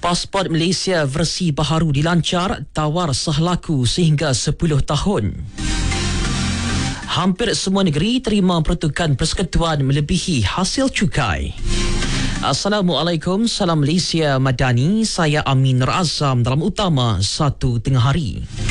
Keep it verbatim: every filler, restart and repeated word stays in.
Pasport Malaysia versi baharu dilancar, tawar sah laku sehingga sepuluh tahun. Hampir semua negeri terima pertukan persekutuan melebihi hasil cukai. Assalamualaikum, salam Malaysia Madani. Saya Amin Nur Azam dalam utama satu tengah hari.